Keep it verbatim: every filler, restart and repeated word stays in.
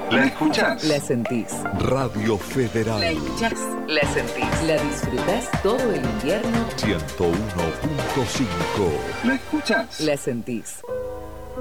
¿La escuchás? La sentís. Radio Federal. La escuchás. La sentís. La disfrutás todo el invierno. ciento uno punto cinco. ¿La escuchás? La sentís.